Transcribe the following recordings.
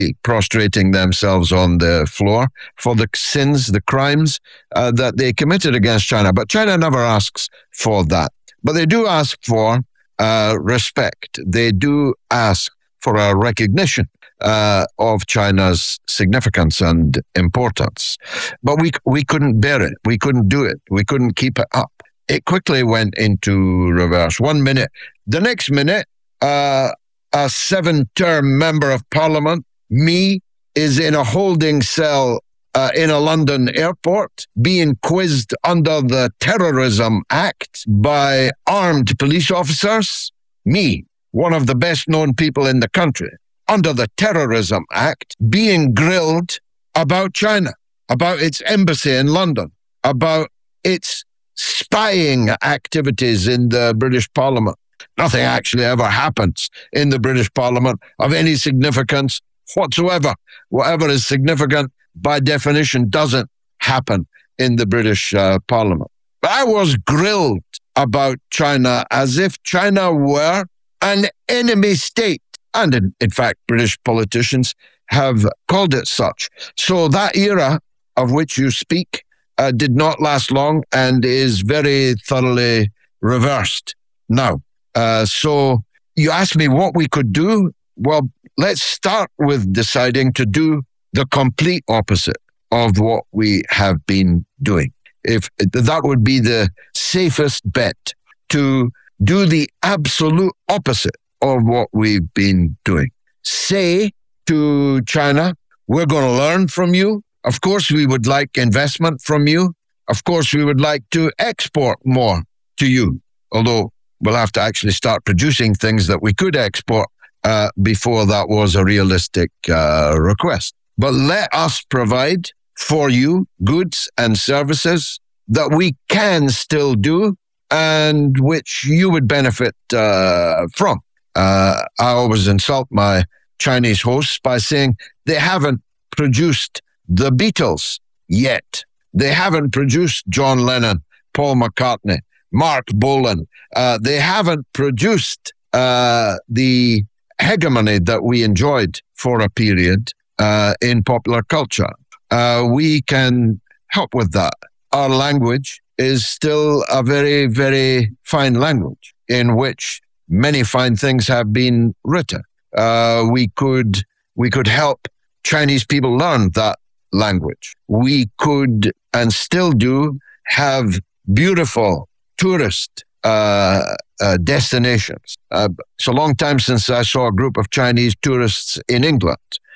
prostrating themselves on the floor for the sins, the crimes that they committed against China. But China never asks for that. But they do ask for respect. They do ask for a recognition of China's significance and importance. But we couldn't bear it. We couldn't do it. We couldn't keep it up. It quickly went into reverse. 1 minute. The next minute, a 7-term member of parliament, me, is in a holding cell in a London airport being quizzed under the Terrorism Act by armed police officers. Me, one of the best known people in the country, under the Terrorism Act, being grilled about China, about its embassy in London, about its spying activities in the British Parliament. Nothing actually ever happens in the British Parliament of any significance whatsoever. Whatever is significant, by definition, doesn't happen in the British Parliament. But I was grilled about China as if China were an enemy state. And in fact, British politicians have called it such. So that era of which you speak did not last long and is very thoroughly reversed now. So you asked me what we could do. Well, let's start with deciding to do the complete opposite of what we have been doing. If that would be the safest bet, to do the absolute opposite of what we've been doing. Say to China, we're going to learn from you. Of course, we would like investment from you. Of course, we would like to export more to you, although we'll have to actually start producing things that we could export before that was a realistic request. But let us provide for you goods and services that we can still do and which you would benefit from. I always insult my Chinese hosts by saying they haven't produced the Beatles yet. They haven't produced John Lennon, Paul McCartney, Mark Bolan. They haven't produced the hegemony that we enjoyed for a period in popular culture. We can help with that. Our language is still a very, very fine language in which many fine things have been written. We could help Chinese people learn that language. We could, and still do, have beautiful tourist destinations. It's a long time since I saw a group of Chinese tourists in England,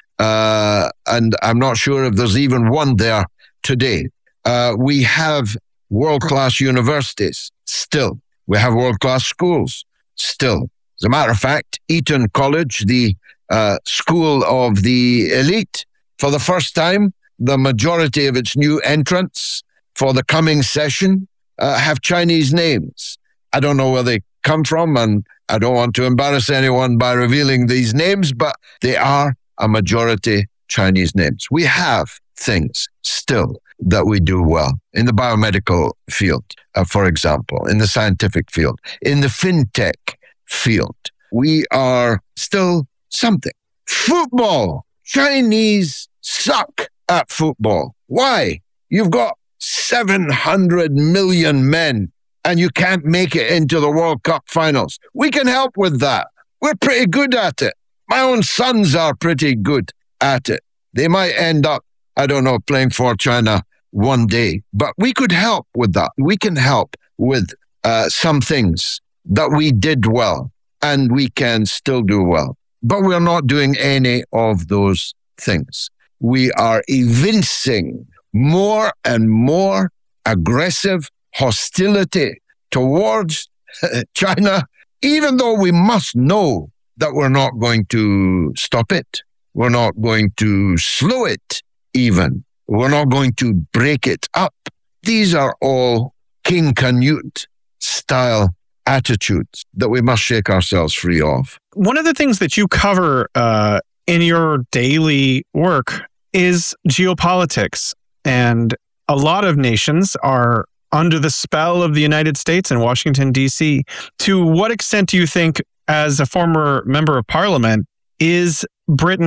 and I'm not sure if there's even one there today. We have world-class universities still. We have world-class schools still. As a matter of fact, Eton College, the school of the elite, for the first time, the majority of its new entrants for the coming session have Chinese names. I don't know where they come from, and I don't want to embarrass anyone by revealing these names, but they are a majority Chinese names. We have things still that we do well in the biomedical field, for example, in the scientific field, in the fintech field. We are still something. Football. Chinese suck at football. Why? You've got 700 million men and you can't make it into the World Cup finals. We can help with that. We're pretty good at it. My own sons are pretty good at it. They might end up, I don't know, playing for China one day, but we could help with that. We can help with some things that we did well and we can still do well. But we're not doing any of those things. We are evincing more and more aggressive hostility towards China, even though we must know that we're not going to stop it. We're not going to slow it even. We're not going to break it up. These are all King Canute style attitudes that we must shake ourselves free of. One of the things that you cover in your daily work is geopolitics. And a lot of nations are under the spell of the United States and Washington, D.C. To what extent do you think, as a former member of parliament, is Britain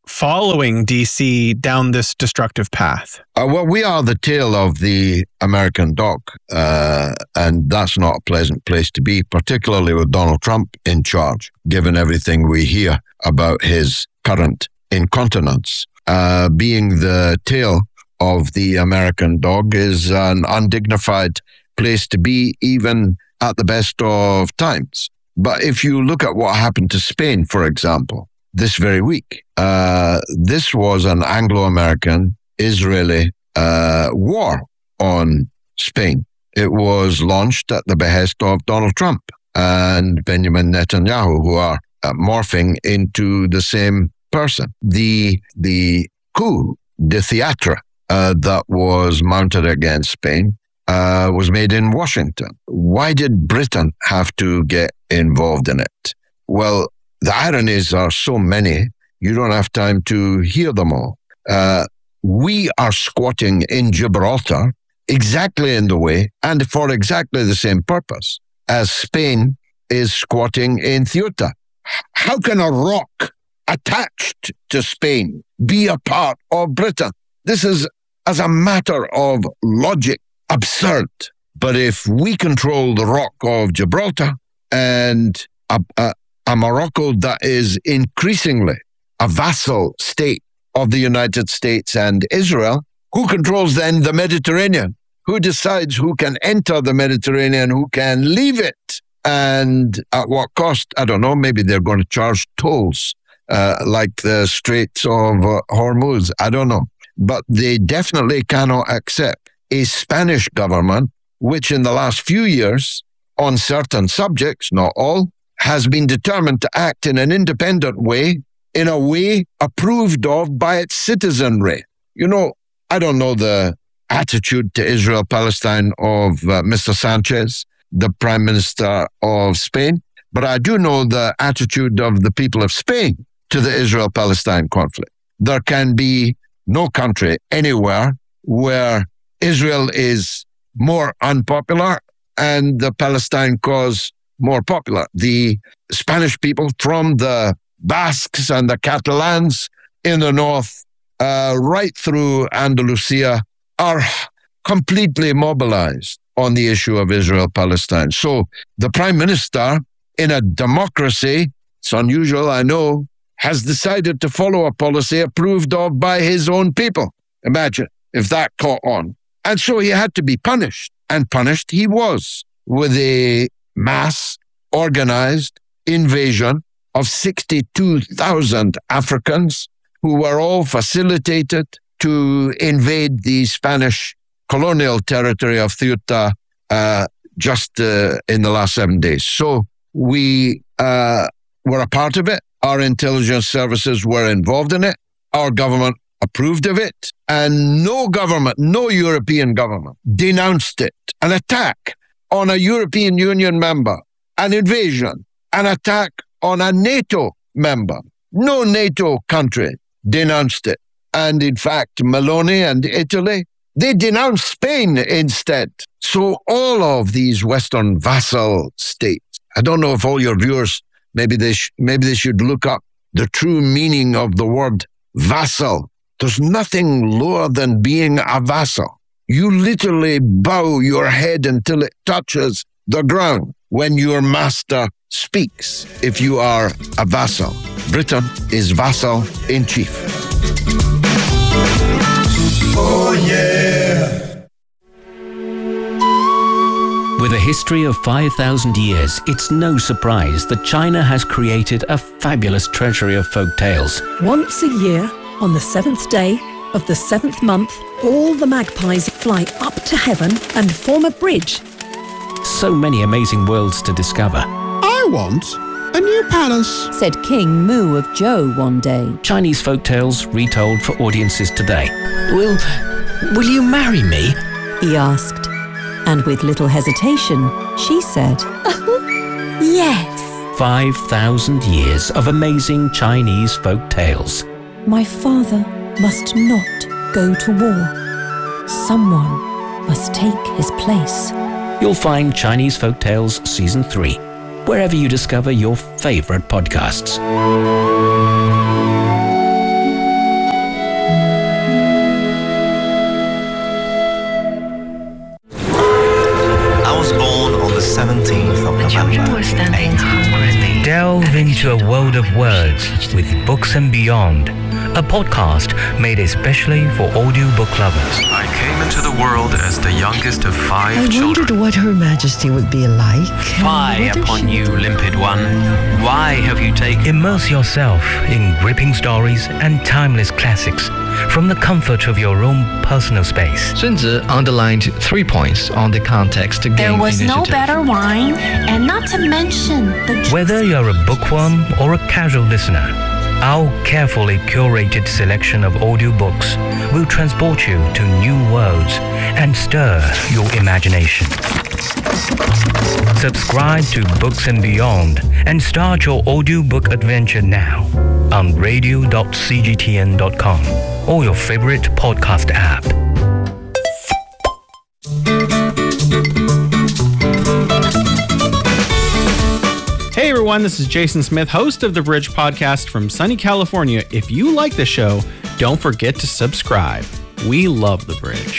following DC down this destructive path? Well, we are the tail of the American dog, and that's not a pleasant place to be, particularly with Donald Trump in charge, given everything we hear about his current incontinence. Being the tail of the American dog is an undignified place to be, even at the best of times. But if you look at what happened to Spain, for example, this very week, this was an Anglo-American Israeli war on Spain. It was launched at the behest of Donald Trump and Benjamin Netanyahu, who are morphing into the same person. The coup de théâtre that was mounted against Spain was made in Washington. Why did Britain have to get involved in it? Well, the ironies are so many, you don't have time to hear them all. We are squatting in Gibraltar exactly in the way and for exactly the same purpose as Spain is squatting in Ceuta. How can a rock attached to Spain be a part of Britain? This is, as a matter of logic, absurd. But if we control the rock of Gibraltar and a Morocco that is increasingly a vassal state of the United States and Israel, who controls then the Mediterranean? Who decides who can enter the Mediterranean, who can leave it? And at what cost? I don't know. Maybe they're going to charge tolls like the Straits of Hormuz. I don't know. But they definitely cannot accept a Spanish government, which in the last few years, on certain subjects, not all, has been determined to act in an independent way, in a way approved of by its citizenry. You know, I don't know the attitude to Israel-Palestine of Mr. Sanchez, the Prime Minister of Spain, but I do know the attitude of the people of Spain to the Israel-Palestine conflict. There can be no country anywhere where Israel is more unpopular and the Palestine cause more popular. The Spanish people, from the Basques and the Catalans in the north, right through Andalusia, are completely mobilized on the issue of Israel-Palestine. So the Prime Minister, in a democracy, it's unusual, I know, has decided to follow a policy approved of by his own people. Imagine if that caught on. And so he had to be punished, and punished he was, with a mass organized invasion of 62,000 Africans who were all facilitated to invade the Spanish colonial territory of Ceuta just in the last 7 days. So we were a part of it. Our intelligence services were involved in it. Our government approved of it. And no government, no European government denounced it. An attack on a European Union member, an invasion, an attack on a NATO member. No NATO country denounced it. And in fact, Meloni and Italy, they denounced Spain instead. So all of these Western vassal states, I don't know if all your viewers, maybe they should look up the true meaning of the word vassal. There's nothing lower than being a vassal. You literally bow your head until it touches the ground when your master speaks, if you are a vassal. Britain is vassal in chief. Oh, yeah. With a history of 5,000 years, it's no surprise that China has created a fabulous treasury of folk tales. Once a year, on the 7th day of the 7th month, all the magpies fly up to heaven and form a bridge. So many amazing worlds to discover. I want a new palace, said King Mu of Zhou one day. Chinese folk tales retold for audiences today. Will you marry me? He asked. And with little hesitation, she said, yes. 5,000 years of amazing Chinese folk tales. My father must not go to war. Someone must take his place. You'll find Chinese Folk Tales Season 3, wherever you discover your favorite podcasts. into a world of words with Books and Beyond, a podcast made especially for audiobook lovers. I came into the world as the youngest of 5 children. I wondered what Her Majesty would be like. Fie upon you, limpid one. Why have you taken... Immerse yourself in gripping stories and timeless classics from the comfort of your own personal space. Sun Tzu underlined 3 points on the context to gain There was initiative. no better wine, and not to mention the... Whether you're a bookworm or a casual listener, our carefully curated selection of audiobooks will transport you to new worlds and stir your imagination. Subscribe to Books and Beyond and start your audiobook adventure now on radio.cgtn.com or your favorite podcast app. Hey everyone, this is Jason Smith, host of the Bridge Podcast from sunny California. If you like the show, don't forget to subscribe. We love the Bridge.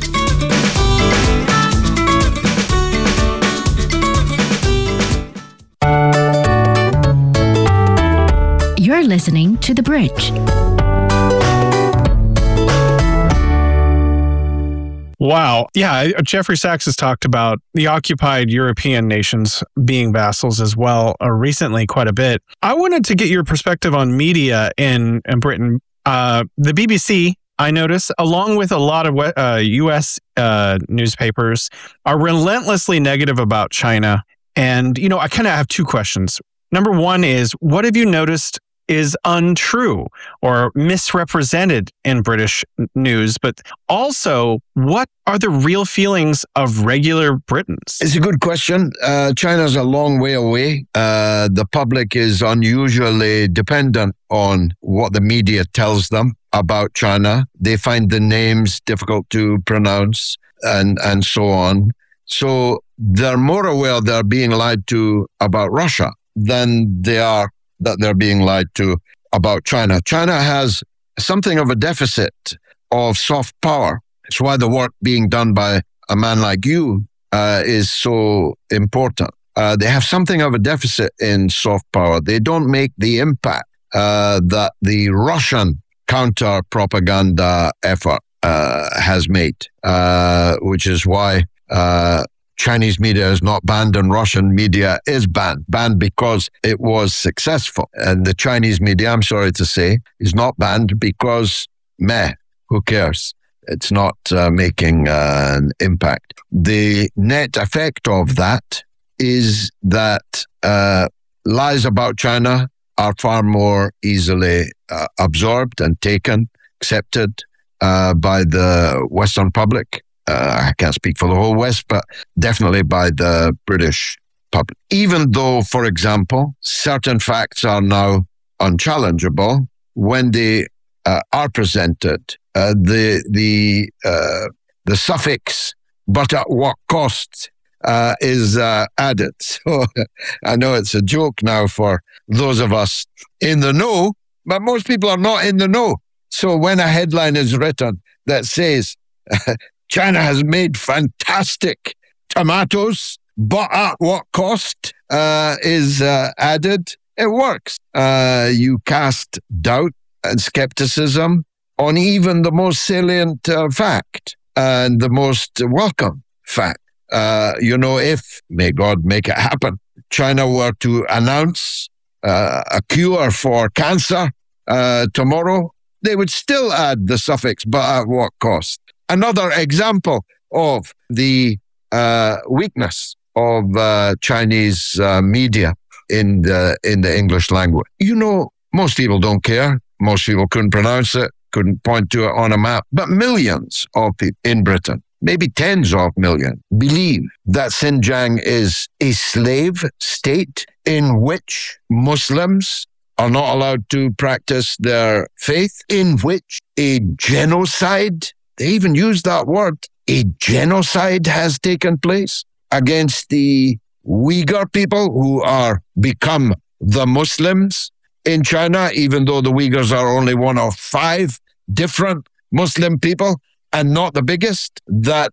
You're listening to The Bridge. Wow. Yeah, Jeffrey Sachs has talked about the occupied European nations being vassals as well recently quite a bit. I wanted to get your perspective on media in Britain. The BBC, I notice, along with a lot of U.S. Newspapers, are relentlessly negative about China. And, you know, I kind of have 2 questions. Number one is, what have you noticed is untrue or misrepresented in British news, but also what are the real feelings of regular Britons? It's a good question. China's a long way away. The public is unusually dependent on what the media tells them about China. They find the names difficult to pronounce and so on. So they're more aware they're being lied to about Russia than they are that they're being lied to about China. China has something of a deficit of soft power. It's why the work being done by a man like you is so important. They have something of a deficit in soft power. They don't make the impact that the Russian counter-propaganda effort has made, which is why Chinese media is not banned and Russian media is banned because it was successful. And the Chinese media, I'm sorry to say, is not banned because, who cares? It's not making an impact. The net effect of that is that lies about China are far more easily absorbed and taken, accepted by the Western public. I can't speak for the whole West, but definitely by the British public. Even though, for example, certain facts are now unchallengeable when they are presented. The suffix "but at what cost" is added. So I know it's a joke now for those of us in the know, but most people are not in the know. So when a headline is written that says China has made fantastic tomatoes, but at what cost is added, it works. You cast doubt and skepticism on even the most salient fact and the most welcome fact. If, may God make it happen, China were to announce a cure for cancer tomorrow, they would still add the suffix, but at what cost? Another example of the weakness of Chinese media in the English language. Most people don't care. Most people couldn't pronounce it, couldn't point to it on a map. But millions of people in Britain, maybe tens of millions, believe that Xinjiang is a slave state in which Muslims are not allowed to practice their faith, in which a genocide, they even use that word, a genocide has taken place against the Uyghur people who are become the Muslims in China, even though the Uyghurs are only one of 5 different Muslim people and not the biggest, that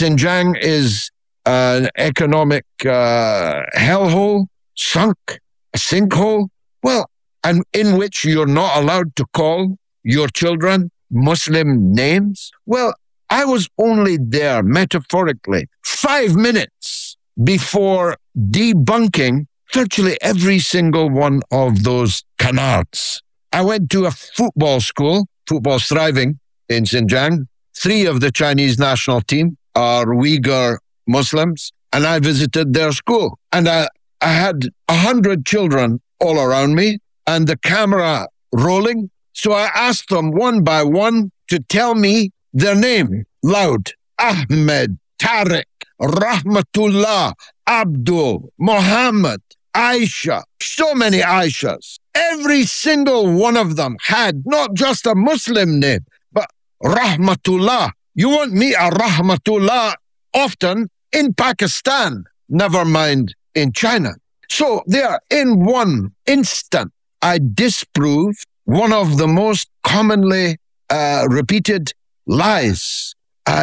Xinjiang is an economic hellhole sunk a sinkhole, well, and in which you're not allowed to call your children Muslim names? Well, I was only there, metaphorically, 5 minutes before debunking virtually every single one of those canards. I went to a football school, Football's Thriving, in Xinjiang. 3 of the Chinese national team are Uyghur Muslims, and I visited their school. And I had 100 children all around me, and the camera rolling. So I asked them one by one to tell me their name loud. Ahmed, Tariq, Rahmatullah, Abdul, Muhammad, Aisha. So many Aishas. Every single one of them had not just a Muslim name, but Rahmatullah. You won't meet a Rahmatullah often in Pakistan, never mind in China. So there, in one instant, I disproved one of the most commonly repeated lies.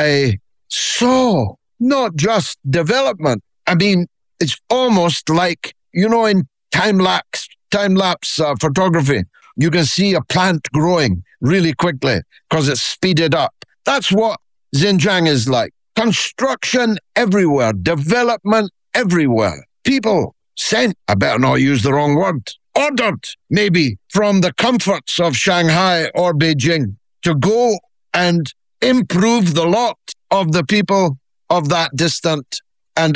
I saw not just development. I mean, it's almost like, in time-lapse photography, you can see a plant growing really quickly because it's speeded up. That's what Xinjiang is like. Construction everywhere, development everywhere. People sent, I better not use the wrong word, ordered maybe from the comforts of Shanghai or Beijing to go and improve the lot of the people of that distant and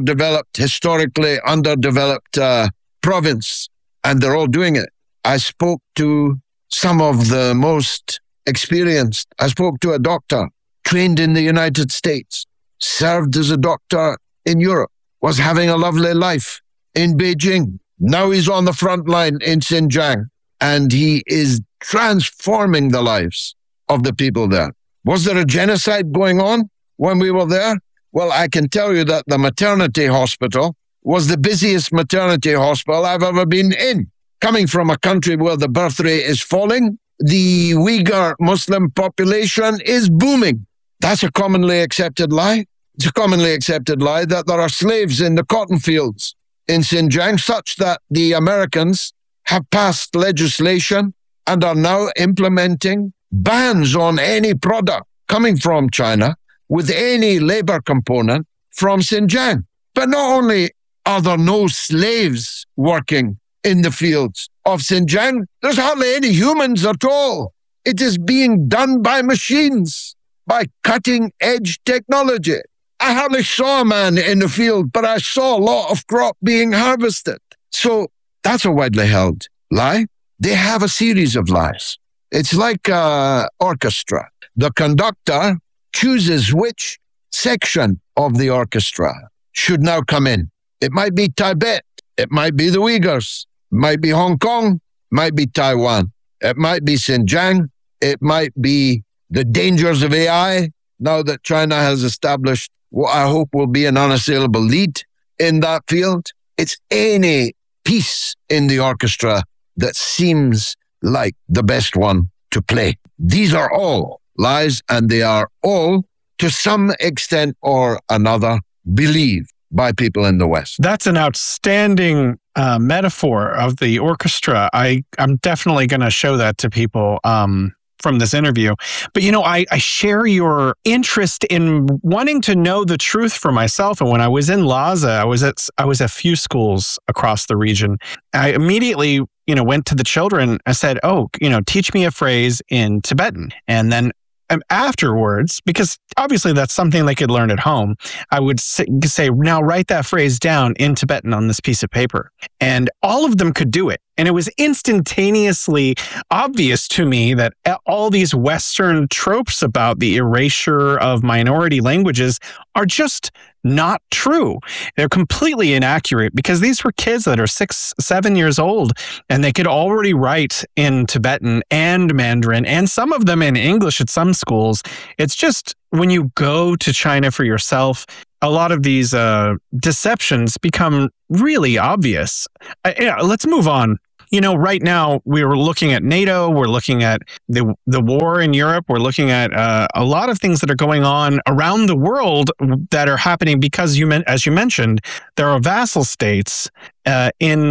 historically underdeveloped province. And they're all doing it. I spoke to some of the most experienced. I spoke to a doctor trained in the United States, served as a doctor in Europe, was having a lovely life in Beijing. Now he's on the front line in Xinjiang, and he is transforming the lives of the people there. Was there a genocide going on when we were there? Well, I can tell you that the maternity hospital was the busiest maternity hospital I've ever been in. Coming from a country where the birth rate is falling, the Uyghur Muslim population is booming. That's a commonly accepted lie. It's a commonly accepted lie that there are slaves in the cotton fields in Xinjiang, such that the Americans have passed legislation and are now implementing bans on any product coming from China with any labor component from Xinjiang. But not only are there no slaves working in the fields of Xinjiang, there's hardly any humans at all. It is being done by machines, by cutting-edge technology. I hardly saw a man in the field, but I saw a lot of crop being harvested. So that's a widely held lie. They have a series of lies. It's like an orchestra. The conductor chooses which section of the orchestra should now come in. It might be Tibet. It might be the Uyghurs. It might be Hong Kong. It might be Taiwan. It might be Xinjiang. It might be the dangers of AI, now that China has established what I hope will be an unassailable lead in that field. It's any piece in the orchestra that seems like the best one to play. These are all lies, and they are all, to some extent or another, believed by people in the West. That's an outstanding metaphor of the orchestra. I'm definitely going to show that to people from this interview. But, I share your interest in wanting to know the truth for myself. And when I was in Lhasa, I was at a few schools across the region. I immediately, went to the children. I said, teach me a phrase in Tibetan. And then afterwards, because obviously that's something they could learn at home, I would say, now write that phrase down in Tibetan on this piece of paper. And all of them could do it. And it was instantaneously obvious to me that all these Western tropes about the erasure of minority languages are just not true. They're completely inaccurate, because these were kids that are 6, 7 years old, and they could already write in Tibetan and Mandarin, and some of them in English at some schools. It's just when you go to China for yourself, a lot of these deceptions become really obvious. Let's move on. Right now we're looking at NATO, we're looking at the war in Europe, we're looking at a lot of things that are going on around the world that are happening because, as you mentioned, there are vassal states in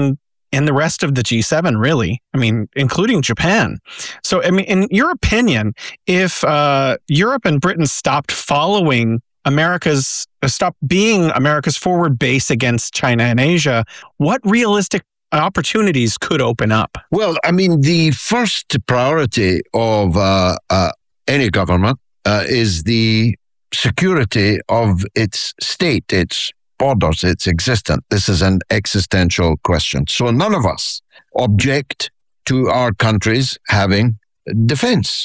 and the rest of the G7, really. I mean, including Japan. So, I mean, in your opinion, if Europe and Britain stopped being America's forward base against China and Asia, what realistic opportunities could open up? Well, I mean, the first priority of any government is the security of its state, its borders, its existence. This is an existential question. So none of us object to our countries having defense.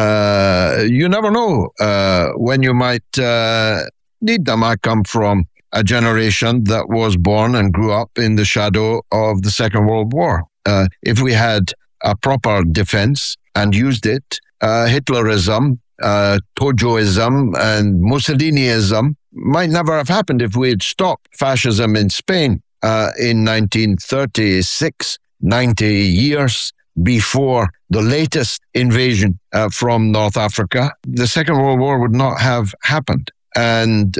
You never know when you might need them. I come from a generation that was born and grew up in the shadow of the Second World War. If we had a proper defense and used it, Hitlerism, Tojoism, and Mussolinism might never have happened if we had stopped fascism in Spain in 1936, 90 years before the latest invasion from North Africa. The Second World War would not have happened. And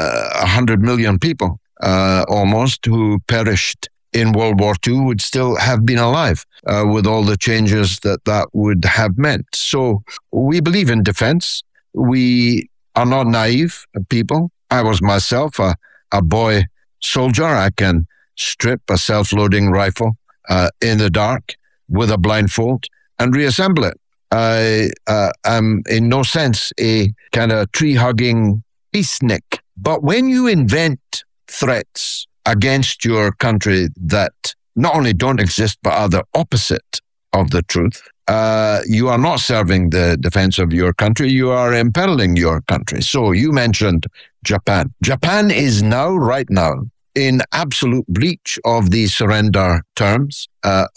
100 million people almost who perished in World War II would still have been alive with all the changes that would have meant. So we believe in defense. We are not naive people. I was myself a boy soldier. I can strip a self-loading rifle in the dark with a blindfold and reassemble it. I am in no sense a kind of tree-hugging peacenik. But when you invent threats against your country that not only don't exist but are the opposite of the truth, you are not serving the defense of your country, you are imperiling your country. So you mentioned Japan. Japan is right now, in absolute breach of the surrender terms of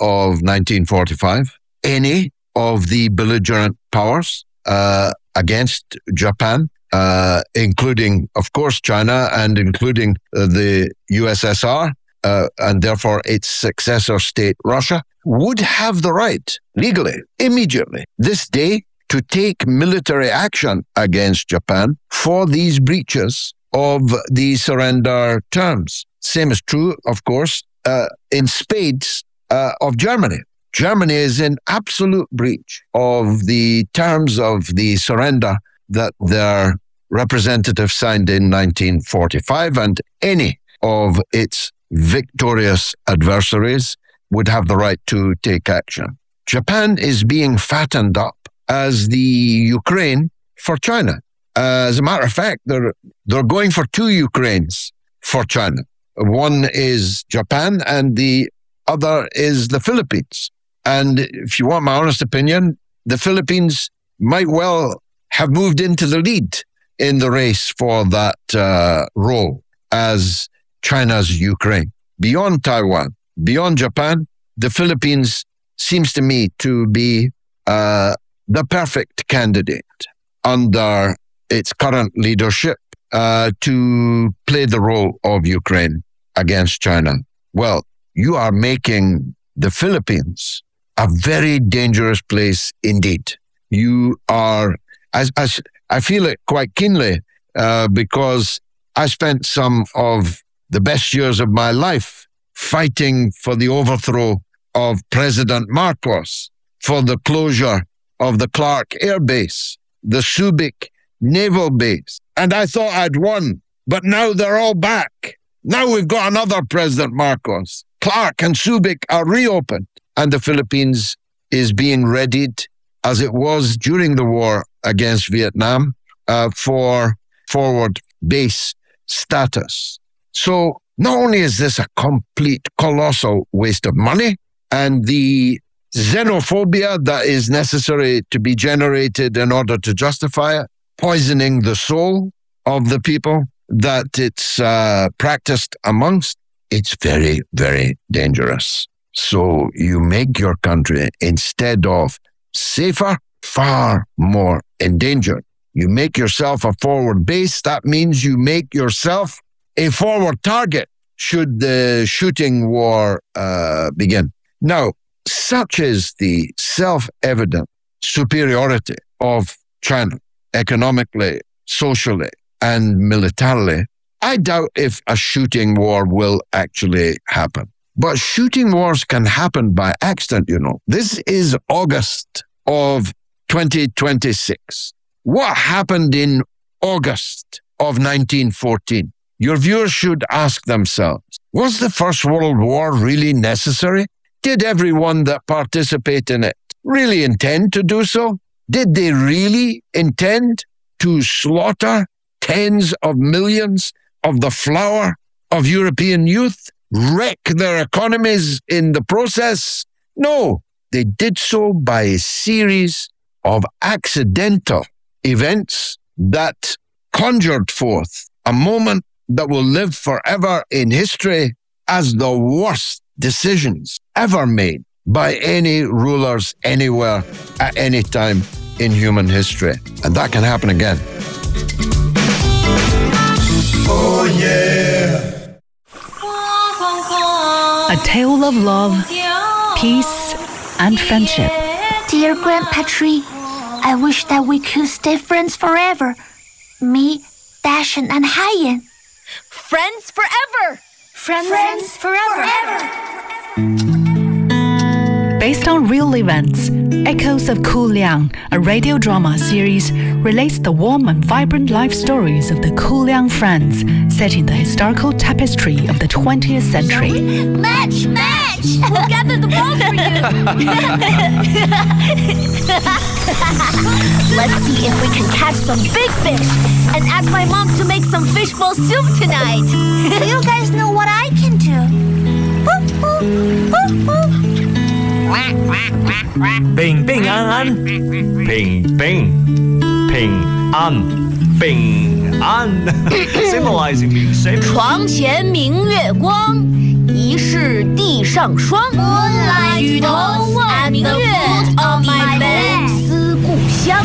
1945. Any of the belligerent powers against Japan, including, of course, China and including the USSR, and therefore its successor state, Russia, would have the right, legally, immediately, this day, to take military action against Japan for these breaches of the surrender terms. Same is true, of course, in spades of Germany. Germany is in absolute breach of the terms of the surrender that their representative signed in 1945, and any of its victorious adversaries would have the right to take action. Japan is being fattened up as the Ukraine for China. As a matter of fact, they're going for two Ukraines for China. One is Japan and the other is the Philippines. And if you want my honest opinion, the Philippines might well have moved into the lead in the race for that role as China's Ukraine. Beyond Taiwan, beyond Japan, the Philippines seems to me to be the perfect candidate under its current leadership to play the role of Ukraine against China. Well, you are making the Philippines a very dangerous place indeed. You are, I feel it quite keenly because I spent some of the best years of my life fighting for the overthrow of President Marcos, for the closure of the Clark Air Base, the Subic Naval Base. And I thought I'd won, but now they're all back. Now we've got another President Marcos. Clark and Subic are reopened, and the Philippines is being readied, as it was during the war against Vietnam, for forward base status. So not only is this a complete colossal waste of money and the xenophobia that is necessary to be generated in order to justify it, poisoning the soul of the people that it's practiced amongst, it's very, very dangerous. So you make your country, instead of safer, far more endangered. You make yourself a forward base. That means you make yourself a forward target should the shooting war begin. Now, such is the self-evident superiority of China, economically, socially, and militarily. I doubt if a shooting war will actually happen. But shooting wars can happen by accident, you know. This is August of 2026. What happened in August of 1914? Your viewers should ask themselves, was the First World War really necessary? Did everyone that participate in it really intend to do so? Did they really intend to slaughter tens of millions of the flower of European youth, wreck their economies in the process? No, they did so by a series of accidental events that conjured forth a moment that will live forever in history as the worst decisions ever made by any rulers anywhere at any time in human history. And that can happen again. Oh yeah! A tale of love, peace, and friendship. Dear Grandpa Tree, I wish that we could stay friends forever. Me, Dashan, and Haiyan. Friends forever! Friends forever! Based on real events, Echoes of Kuliang, a radio drama series, relates the warm and vibrant life stories of the Kuliang friends set in the historical tapestry of the 20th century. Match! We'll gather the balls for you! Let's see if we can catch some big fish and ask my mom to make some fishbowl soup tonight. You guys know what I can do. Bình bình an an, bình an, bình an, symbolizing being safe. 床前明月光，疑是地上霜。举头望明月，比头思故乡。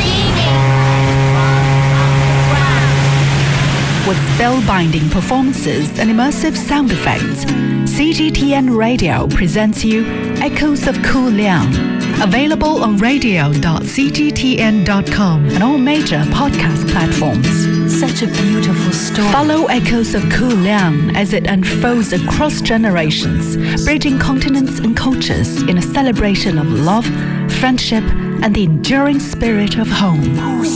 With spellbinding performances and immersive sound effects, CGTN Radio presents you Echoes of Kuliang. Available on radio.cgtn.com and all major podcast platforms. Such a beautiful story. Follow Echoes of Kuliang as it unfolds across generations, bridging continents and cultures in a celebration of love, friendship, and the enduring spirit of home.